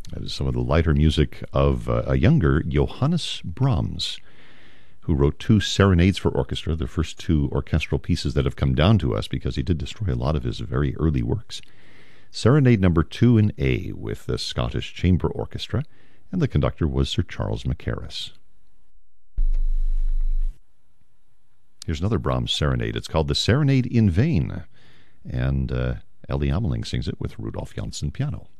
That is some of the lighter music of a younger Johannes Brahms, who wrote 2 serenades for orchestra, the first 2 orchestral pieces that have come down to us because he did destroy a lot of his very early works. Serenade number 2 in A with the Scottish Chamber Orchestra, and the conductor was Sir Charles Mackerras. Here's another Brahms serenade. It's called the Serenade in Vain, and Ellie Ameling sings it with Rudolf Janssen piano.